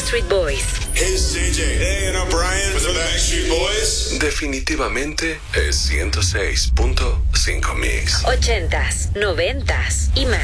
Backstreet Boys. Hey, it's JJ. Hey, and I'm Brian with the Backstreet Boys. Definitivamente es 106.5 Mix. 80s, 90s y más.